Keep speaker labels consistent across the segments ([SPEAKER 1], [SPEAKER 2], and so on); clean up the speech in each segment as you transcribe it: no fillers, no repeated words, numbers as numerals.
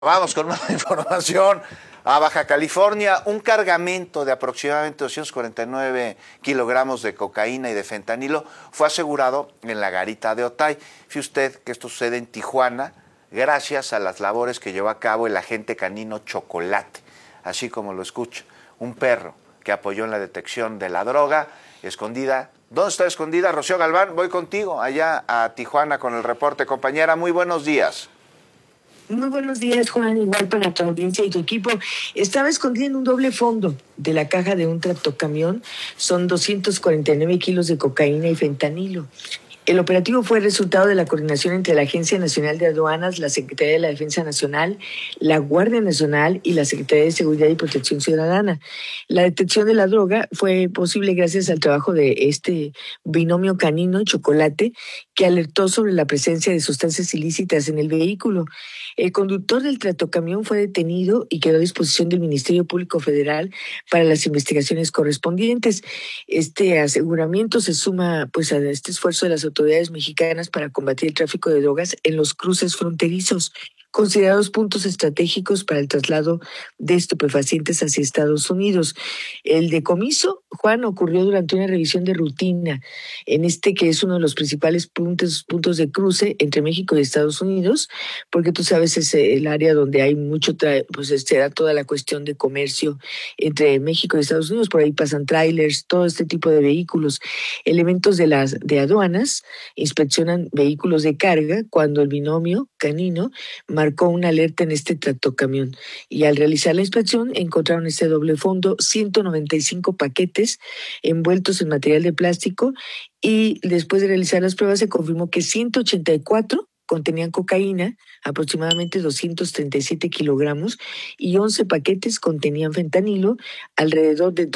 [SPEAKER 1] Vamos con más información. A Baja California, un cargamento de aproximadamente 249 kilogramos de cocaína y de fentanilo fue asegurado en la garita de Otay. Fíjese usted que esto sucede en Tijuana gracias a las labores que llevó a cabo el agente canino Chocolate, así como lo escucha, un perro que apoyó en la detección de la droga escondida. ¿Dónde está escondida? Rocío Galván, voy contigo allá a Tijuana con el reporte. Compañera, muy buenos días.
[SPEAKER 2] Muy buenos días, Juan, igual para tu audiencia y tu equipo. Estaba escondida en un doble fondo de la caja de un tractocamión. Son 249 kilos de cocaína y fentanilo. El operativo fue el resultado de la coordinación entre la Agencia Nacional de Aduanas, la Secretaría de la Defensa Nacional, la Guardia Nacional y la Secretaría de Seguridad y Protección Ciudadana. La detección de la droga fue posible gracias al trabajo de este binomio canino Chocolate, que alertó sobre la presencia de sustancias ilícitas en el vehículo. El conductor del tractocamión fue detenido y quedó a disposición del Ministerio Público Federal para las investigaciones correspondientes. Este aseguramiento se suma pues a este esfuerzo de las autoridades mexicanas para combatir el tráfico de drogas en los cruces fronterizos, considerados puntos estratégicos para el traslado de estupefacientes hacia Estados Unidos. El decomiso, Juan, ocurrió durante una revisión de rutina en este que es uno de los principales puntos de cruce entre México y Estados Unidos, porque tú sabes es el área donde hay mucho, pues era toda la cuestión de comercio entre México y Estados Unidos, por ahí pasan trailers, todo este tipo de vehículos. Elementos de aduanas inspeccionan vehículos de carga cuando el binomio canino marcó una alerta en este tractocamión y al realizar la inspección encontraron este doble fondo, 195 paquetes envueltos en material de plástico y después de realizar las pruebas se confirmó que 184 contenían cocaína, aproximadamente 237 kilogramos, y 11 paquetes contenían fentanilo, alrededor de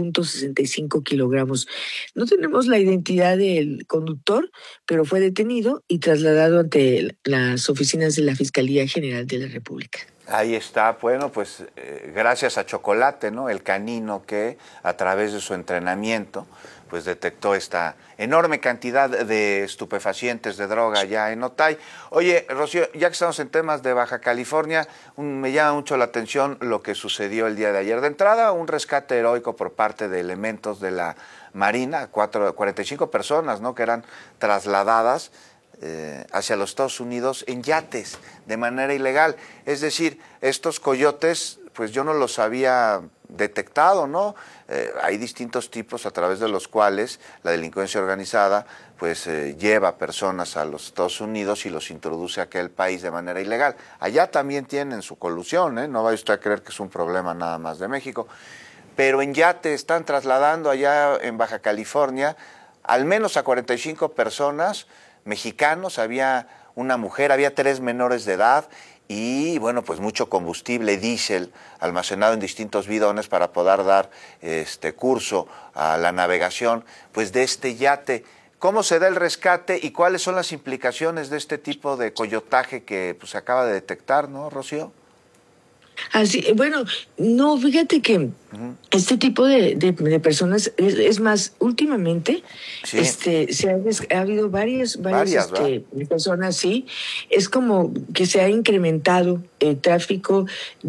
[SPEAKER 2] 12.65 kilogramos. No tenemos la identidad del conductor, pero fue detenido y trasladado ante las oficinas de la Fiscalía General de la República.
[SPEAKER 1] Ahí está, bueno, pues gracias a Chocolate, ¿no? El canino que a través de su entrenamiento pues detectó esta enorme cantidad de estupefacientes, de droga allá en Otay. Oye, Rocío, ya que estamos en temas de Baja California, me llama mucho la atención lo que sucedió el día de ayer. De entrada, un rescate heroico por parte de elementos de la Marina, 45 personas, ¿no?, que eran trasladadas hacia los Estados Unidos en yates de manera ilegal. Es decir, estos coyotes, pues yo no los había detectado, ¿no? Hay distintos tipos a través de los cuales la delincuencia organizada pues lleva personas a los Estados Unidos y los introduce a aquel país de manera ilegal. Allá también tienen su colusión, ¿eh? No vaya usted a creer que es un problema nada más de México. Pero en yate están trasladando allá en Baja California al menos a 45 personas mexicanos, había una mujer, había 3 menores de edad y bueno, pues mucho combustible diésel almacenado en distintos bidones para poder dar curso a la navegación pues de este yate. ¿Cómo se da el rescate y cuáles son las implicaciones de este tipo de coyotaje que pues se acaba de detectar, ¿no, Rocío?
[SPEAKER 2] Así, bueno, no, fíjate que este tipo de personas, es más, últimamente,
[SPEAKER 1] Sí.
[SPEAKER 2] ha habido varias personas, sí, es como que se ha incrementado el tráfico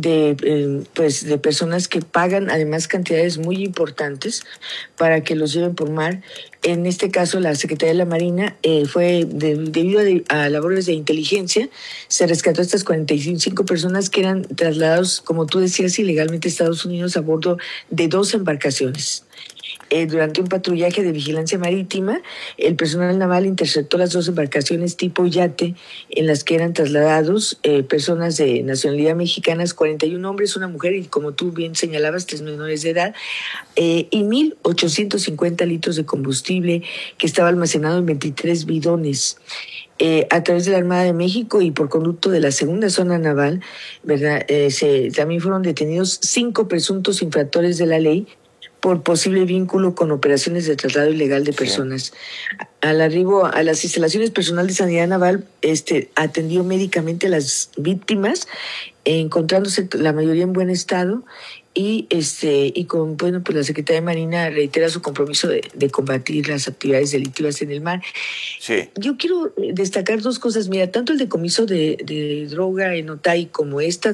[SPEAKER 2] de personas que pagan además cantidades muy importantes para que los lleven por mar. En este caso, la Secretaría de la Marina debido a labores de inteligencia, se rescató a estas 45 personas que eran trasladados, como tú decías, ilegalmente a Estados Unidos a bordo de 2 embarcaciones. Durante un patrullaje de vigilancia marítima, el personal naval interceptó las 2 embarcaciones tipo yate en las que eran trasladados personas de nacionalidad mexicana, 41 hombres, una mujer y, como tú bien señalabas, 3 menores de edad, y 1.850 litros de combustible que estaba almacenado en 23 bidones. A través de la Armada de México y por conducto de la segunda zona naval, ¿verdad? También fueron detenidos 5 presuntos infractores de la ley por posible vínculo con operaciones de traslado ilegal de personas. Sí. Al arribo a las instalaciones, personal de Sanidad Naval atendió médicamente a las víctimas encontrándose la mayoría en buen estado y con bueno, pues la Secretaría de Marina reitera su compromiso de combatir las actividades delictivas en el mar.
[SPEAKER 1] Sí.
[SPEAKER 2] Yo quiero destacar dos cosas, mira, tanto el decomiso de droga en Otay como esta